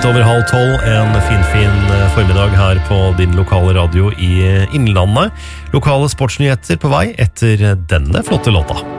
over 11:30, en fin formiddag her på din lokale radio i Innlandet. Lokale sportsnyheter på vei etter denne flotte låta.